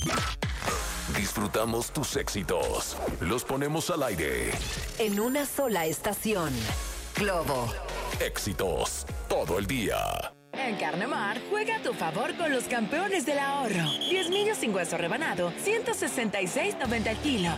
Disfrutamos tus éxitos. Los ponemos al aire. En una sola estación. Globo. Éxitos todo el día. En Carnemar, juega a tu favor con los campeones del ahorro. 10 millos sin hueso rebanado, 166.90 el kilo.